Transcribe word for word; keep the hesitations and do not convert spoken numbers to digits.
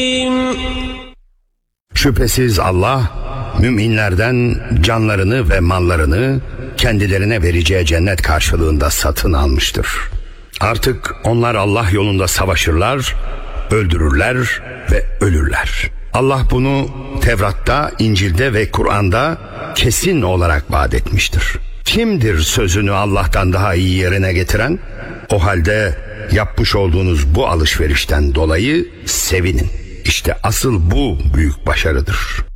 Şüphesiz Allah müminlerden canlarını ve mallarını kendilerine vereceği cennet karşılığında satın almıştır. Artık onlar Allah yolunda savaşırlar, öldürürler ve ölürler. Allah bunu Tevrat'ta, İncil'de ve Kur'an'da kesin olarak vaat etmiştir. Kimdir sözünü Allah'tan daha iyi yerine getiren? O halde yapmış olduğunuz bu alışverişten dolayı sevinin. İşte asıl bu büyük başarıdır.